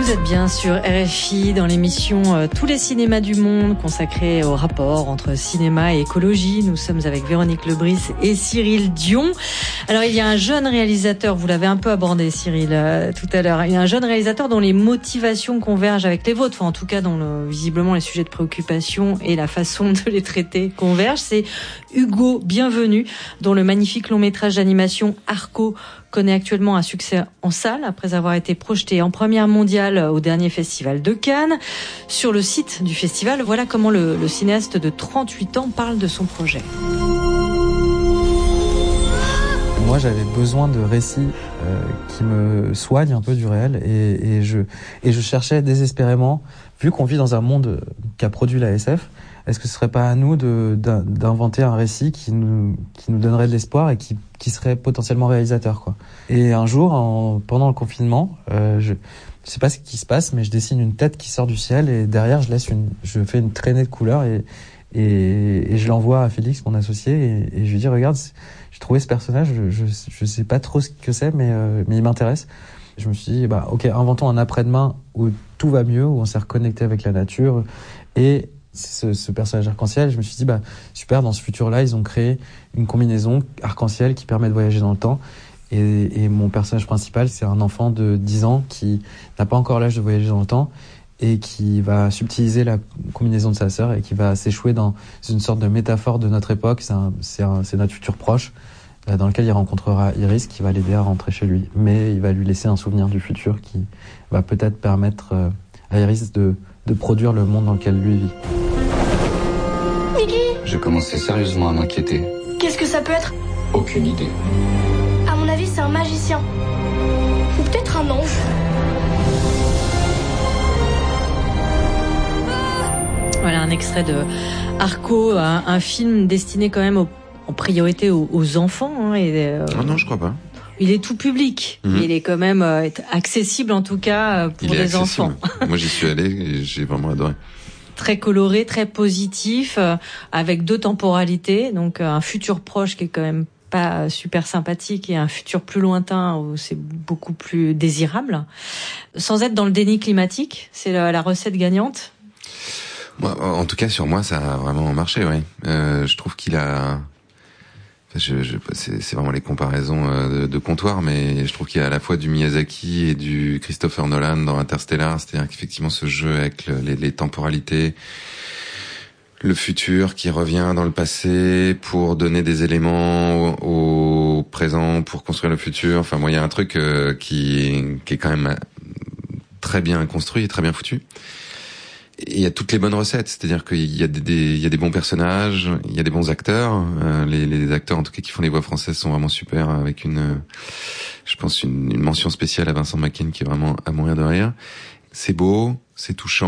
Vous êtes bien sur RFI dans l'émission Tous les cinémas du monde consacrée au rapport entre cinéma et écologie. Nous sommes avec Véronique Lebris et Cyril Dion. Alors il y a un jeune réalisateur, vous l'avez un peu abordé Cyril tout à l'heure, il y a un jeune réalisateur dont les motivations convergent avec les vôtres, enfin en tout cas dont visiblement les sujets de préoccupation et la façon de les traiter convergent. C'est Hugo Bienvenu, dont le magnifique long métrage d'animation Arco connaît actuellement un succès en salle après avoir été projeté en première mondiale au dernier festival de Cannes. Sur le site du festival, voilà comment le cinéaste de 38 ans parle de son projet. Moi, j'avais besoin de récits qui me soignent un peu du réel et je cherchais désespérément, vu qu'on vit dans un monde qu'a produit la SF, est-ce que ce serait pas à nous d'inventer un récit qui nous donnerait de l'espoir et qui serait potentiellement réalisateur, quoi. Et un jour, pendant le confinement, je sais pas ce qui se passe, mais je dessine une tête qui sort du ciel et derrière je fais une traînée de couleurs et je l'envoie à Félix, mon associé, et je lui dis regarde, j'ai trouvé ce personnage, je sais pas trop ce que c'est, mais il m'intéresse. Je me suis dit ok, inventons un après-demain où tout va mieux, où on s'est reconnecté avec la nature et ce personnage arc-en-ciel. Je me suis dit super, dans ce futur-là, ils ont créé une combinaison arc-en-ciel qui permet de voyager dans le temps. Et mon personnage principal, c'est un enfant de 10 ans qui n'a pas encore l'âge de voyager dans le temps et qui va subtiliser la combinaison de sa sœur et qui va s'échouer dans une sorte de métaphore de notre époque. C'est notre futur proche dans lequel il rencontrera Iris qui va l'aider à rentrer chez lui. Mais il va lui laisser un souvenir du futur qui va peut-être permettre à Iris de produire le monde dans lequel lui vit. Mickey ? Je commençais sérieusement à m'inquiéter. Qu'est-ce que ça peut être ? Aucune idée. À mon avis, c'est un magicien. Ou peut-être un ange. Voilà un extrait de Arco, un film destiné quand même en priorité aux enfants. Non, je crois pas. Il est tout public. Il est quand même accessible en tout cas pour les enfants. Moi j'y suis allé et j'ai vraiment adoré. Très coloré, très positif, avec 2 temporalités, donc un futur proche qui est quand même pas super sympathique et un futur plus lointain où c'est beaucoup plus désirable, sans être dans le déni climatique. C'est la recette gagnante. Moi, en tout cas sur moi ça a vraiment marché, oui. Je trouve qu'il a... c'est vraiment les comparaisons de comptoir, mais je trouve qu'il y a à la fois du Miyazaki et du Christopher Nolan dans Interstellar, c'est-à-dire qu'effectivement ce jeu avec les temporalités, le futur qui revient dans le passé pour donner des éléments au présent pour construire le futur. Enfin, moi, il y a un truc qui est quand même très bien construit et très bien foutu. Et il y a toutes les bonnes recettes, c'est-à-dire qu'il y a des bons personnages, il y a des bons acteurs. Les acteurs, en tout cas, qui font les voix françaises sont vraiment super, avec je pense une mention spéciale à Vincent Mackin qui est vraiment à mourir de rire. C'est beau, c'est touchant.